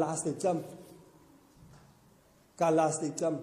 last jump. Ka last jump.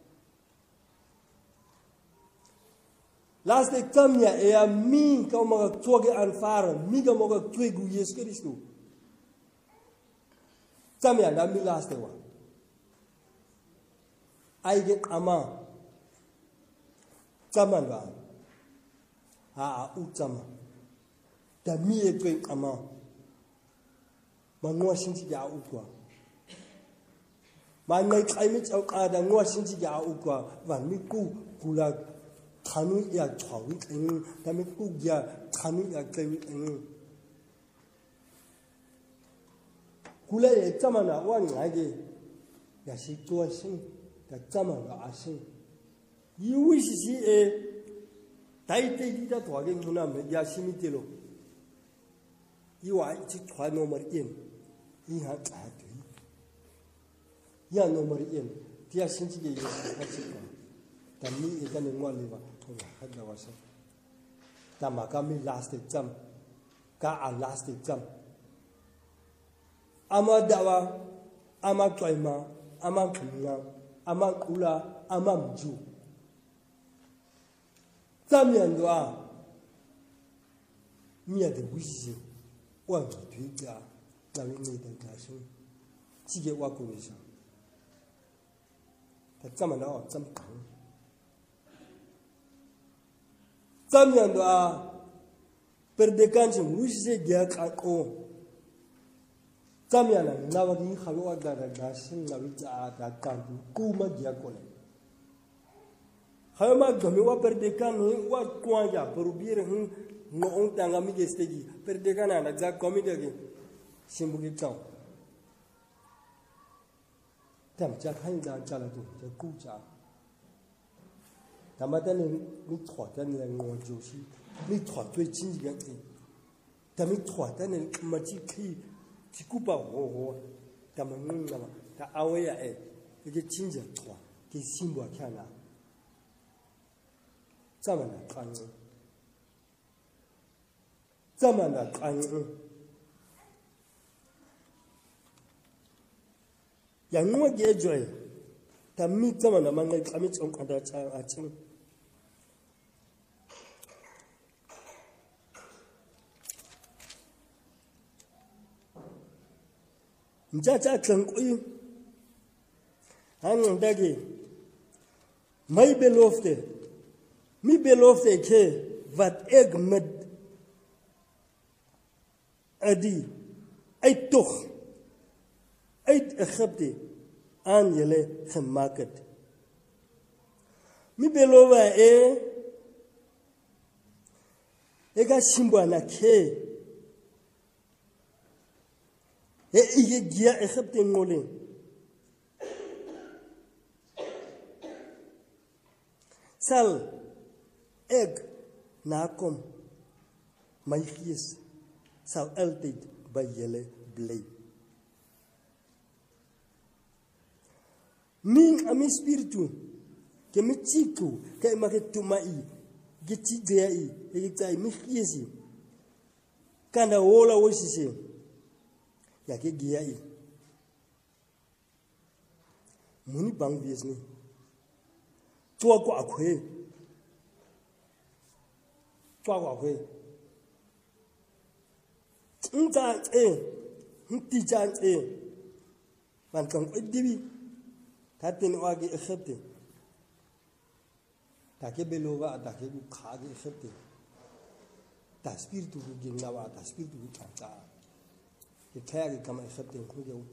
Last jump ya e mi ka mo ka tsoge anfara mi ka mo ka twegu Yesu Kristo. Jump ya na mi last wa. Ai ge ama. Jaman ba. Ha u jama. Da mi e twen ama. Ma ngwa shinti ya u kwa. Ma ngai kai mi chau ka da ngwa shinti ya u kwa. Va mi ku kula thanu ya chawi eng da mi ku ya thanu ya kai eng. Kula e jama na wa ngai ge ya shi tuwa shin da jama na a shin. Yi wishi shi e dai dai di da tuwa ge muna me ya shi mi de lo. Yi wa chi tuwa no mar yin. Yi ha ta de. Ya no mar yin. Dia shin chi ge yi ha chi ka. Da mi e da ne ngwa le ba. To ha da wa sa. Da ma ka mi last jump. Ka a last jump. Ama dawa, ama twaima, ama kuna, ama kula, ama mju. Zamian doa, mia de wishi, wan tuiga, na wini de gashu, tige wako wisha. Ta zaman doa, zam kang. Zamian doa, perdekanchi wishi gyak ako. Zamiana nawagi khawa da gashin nawita da kantu kuma giakole khama gami wa perdekan wa kwanja perubir no on tanga mi gestegi perdekana na za komidege simbugi chao tam cha khain da chala tu je ku cha tamata ne mi thwa ta ne ngo joshi mi thwa twe chin ji ge tami thwa ta ne ma chi khi Chikupa ho tamanung nama ta awaya e ke chinja twa ke simbo kana zamana kan ya ngwa ge joy ta mi zamana manga kami chon kada cha a chin Njacha klankui han dage mai belofte mi belofte ke wat ek met adi uit toch uit Egypte aan julle gemaak het mi belova ega simbwa na ke Ige gia Egypte ngole. Sal egg nakom my gees sal altyd by julle bly. Min ami spiritu ke mitiku ke maketumai gitidei egitai mi geesi kana wola wosisi ya ke giai muni bang biesni tua ko akwe nta nti chan man kan dibi tatin wagi Egypte ta ke belova ta ke khagi Egypte ta spiritu ginawa ta spiritu ta The tag come Egypte kuyo.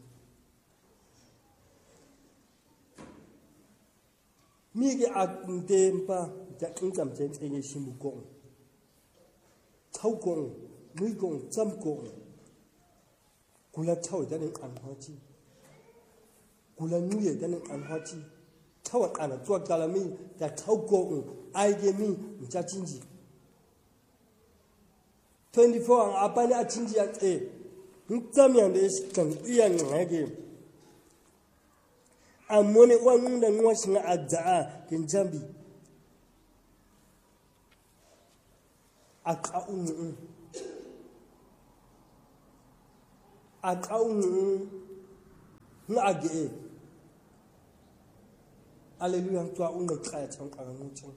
Mige atempa ja ingam chen enge shimu gong. Chau gong, mui gong, zam gong. Gula chau dan an hachi. Gula nuye dan an hachi. Chau an zua galami da chau gong ai ge mi ja jinji. 24 ang apane a jinji at Ntamian de kan iyan ngage amone wanu da nwashi na adza kinjambi akaunu ngage Alleluia tua unga kaya chang ka nguchang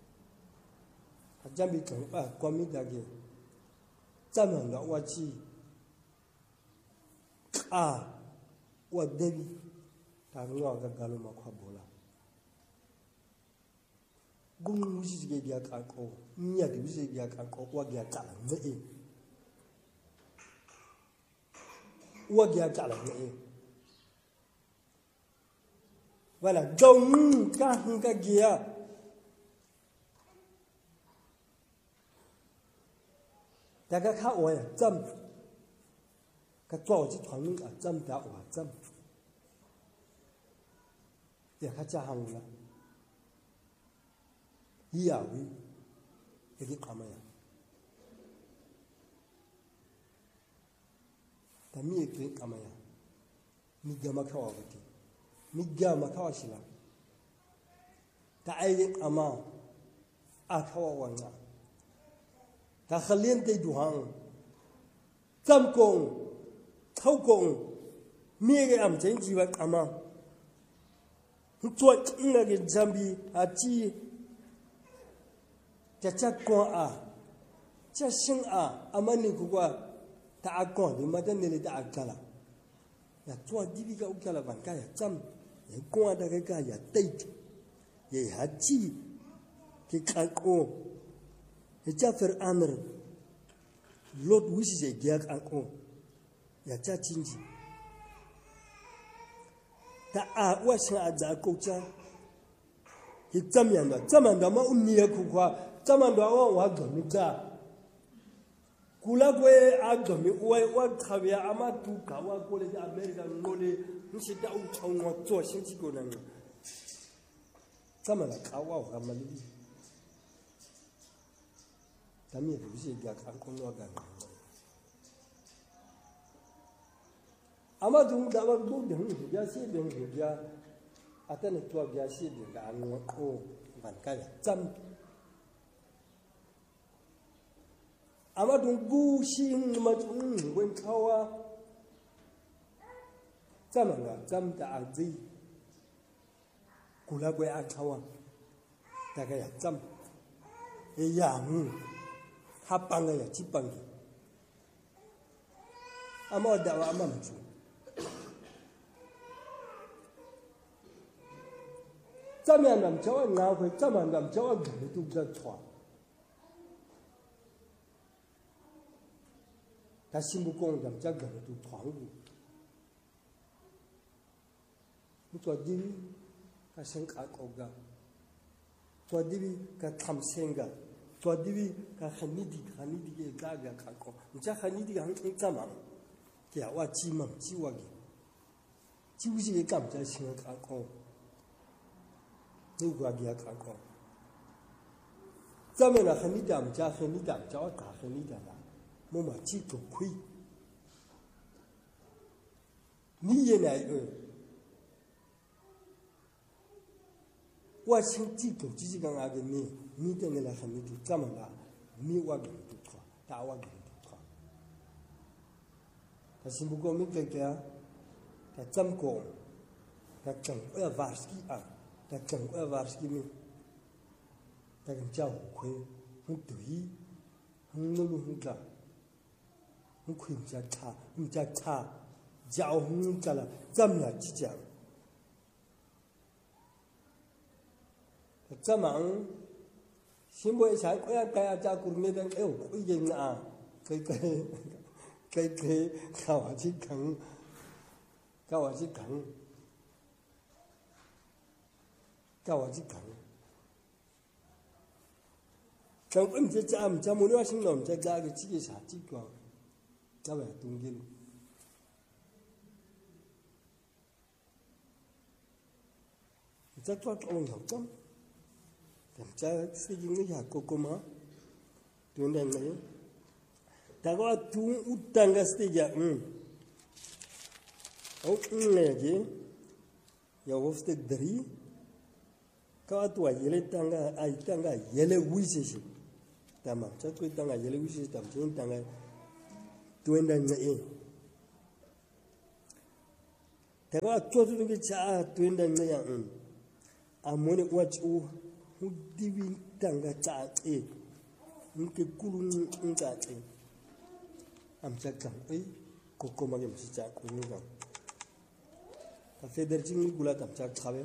ajambi kan pa kwami dage zaman ga wachi wa devi ta ngwa ga galo ma kwa bola gung wuji ge dia ka ko nya de wuji dia ka ko wa ga ta ne wa ga ta ne voilà donc quand ka gia daga ka wa ya zam ka zuwa ji tuan a zam da wa zam ya ka ja hang la ya wi ya ki kama ya ta mi ki kama ya ni ga maka wa ki ni ga maka wa shila ta ai kama a ka wa wanga ta khalien te duhang zam kong thâu cùng mía cái ẩm chén gì vậy mà chuột là cái zambi à chi cha qua cha sinh amani qua ta qua thì mà tên này ta cala ya chuột đi bị cái cala bằng cái chăm ya qua da cái ya tây ya há chi cái cô ya cha fer amr lot wish je giak cô ya cha chinji ta wa sha za ko cha ki zaman da ma unni ya ku kwa zaman da wa ga mi ta kula kwe a ga mi wa thabya ama tu ka wa ko le America ngole ni shi da u chong wa zo shin ji ko nan zaman da ka wa ga ma li ta mi ru shi ga ka ko no ga ama dung da ba du de ya si de ya atane to ya si de ga no ko ban ka ya cham ama dung bu shin ma chung wen kawa cham da azi kula gwe a kawa ta ga ya cham e ya ha pang ya chi pang ama da wa ama chu zaman nam chawa nga ko zaman nam chawa gele tu ja chwa ta simbu kong dam ja gele tu thwang bu to di ka seng ka ko ga to di ka tham senga to di ka khanidi ke ga ka ko ja khanidi ga hang zama ke wa ji mam ji wa ge ji wu ji ge kam ja sing ka ko nu gwa gia ka ko zaman na khanidam ja wa ka khanidam mo ma chi to khui ni ye na wa sing chi to ji ga ga ge ni de ne la khanidu zaman la ni wa ge tu twa ta wa ge tu twa ta simbu ko mi ke ta cham ko ta chang varski ta chẳng qua varski mi ta cần chào khuê không tùy không nô không cả không khuyên cha chào không cả là dâm là chỉ chẳng chăm ăn xin bố sai cái cha cùng mình đang eo cái gì nè cái khảo chỉ cẳng 가와 지강 정은 제 짬 문화 신놈 자기 지기 사직과 자와 동길 자투아 똥 없점 자 쓰기는 야 꼬꼬마 돈다네 다가 둥 웃당가 쓰기야 내게 여호스테 들이 katua yele tanga ai tanga yele wisisi tamam chakwe tanga yele wisisi tam chen tanga tuenda ngai Tega chotu ke cha twenda ngaya amone wachu hudiwi tanga cha nke kulun nga am chakam kokoma ke msicha kunuga ta feder jing gula tam chak khabe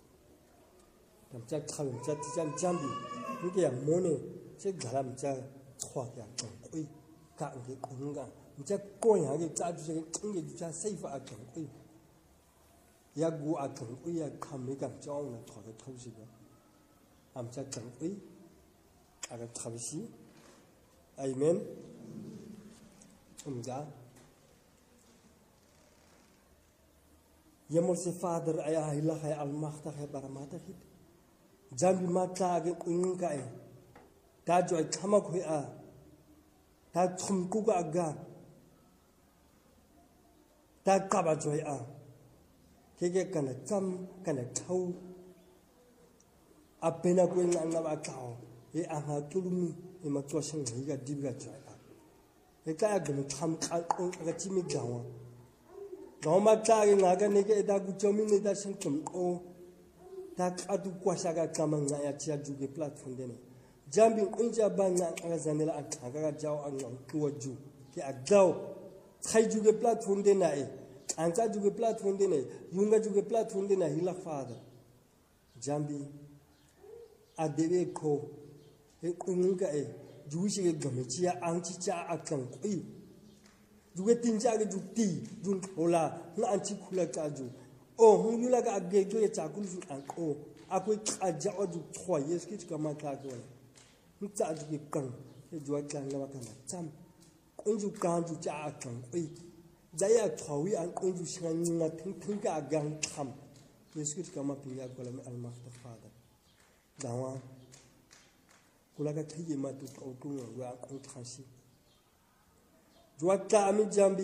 chat chan jambi nke ya mone che garam cha khwa ya koi ka nge kunuga mcha koya ge cha ju ge nge cha safe a koi ya gu a koi ya khame kam chong na thode thosi ga am chakam aga thabisi amen umga Yamorse Vader ayah ilah ay almachta ay baramatahit jambi mata ge kunga ay ta jo ay thamak hoy a ta thumku ga aga ta kaba joy a kege kana cham kana thau apena ko nga ba kao e anga tulumi e ma to sing ga dibga joy a e ka ga tham ka ga chimi gawa Roma tagi ngaga nege da guchomi ne da singkum o da adu kwashaga kama ngaya chia juge platform dene jambi unja banga ngazanela athaga ga jaw ang kuwaju ke agaw khai juge platform dene ai anka juge platform dene yunga juge platform dene hila father jambi adebe ko e kunga e jushi ge gamichia angchi cha akang kui Juga tinjage jukti jun hola na anchi khula kaju o huyula ga agge jo cha kul ju an o akoi khaja o ju thwa yes ki kama ka jo ni cha ju ki kan e jo kan la kan cham kon ju kan ju cha kan oi daya thwawi an kon ju shan ni na thing ga gang tham yes ki kama pinga ko la al makhta fada dawa kula ga thiye ma tu ko tu wa ko thansi Joaka ami jambi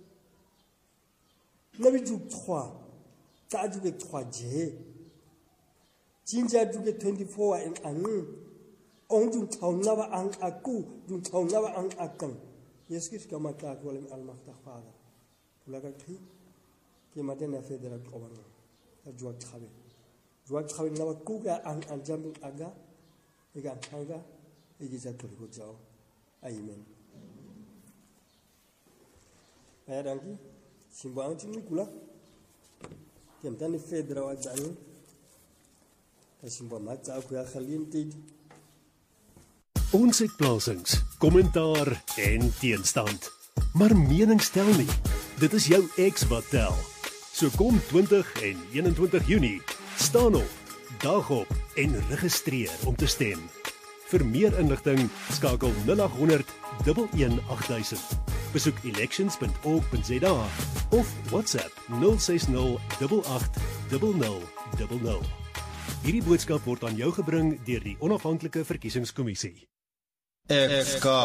nabi juk 3 ta juge 3 je jinja juge 24 en anu on ju thong na ba ang aku ju thong na ba ang akang yeskis kama ka ko le al makhta fada ulaga thi ke mate na federa ko ban ta juak khabe na ba ku ga ang jambi aga ega thanga egi ja to ko jao amen Ayangi, simbang cumi kula. Kemtan ni federa wajani. Kasimbang maca aku ya khalien tid. Ons het plasings, kommentaar en teenstand. Maar mening stel nie. Dit is jou ex wat tel. So kom 20 en 21 Junie, staan op, dag op en registreer om te stem. Vir meer inligting skakel 0800 11800. Besoek elections.org.za of WhatsApp 060 88 0000. Hierdie boodskap word aan jou gebring deur die Onafhanklike Verkiesingskommissie. FK